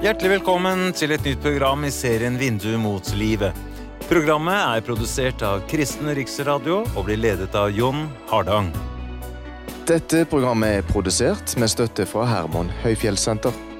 Hjertelig velkommen til et nytt program i serien Vindu mot livet. Programmet produsert av Kristen Riksradio og blir ledet av Jon Hardang. Dette programmet produsert med støtte fra Hermon Høyfjellssenter.